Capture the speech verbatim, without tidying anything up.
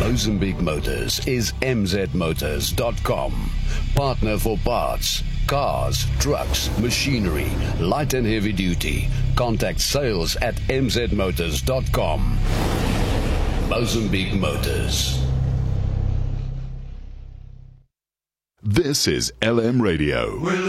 Mozambique Motors is m z motors dot com. Partner for parts, cars, trucks, machinery, light and heavy duty. Contact sales at m z motors dot com. Mozambique Motors. This is L M Radio.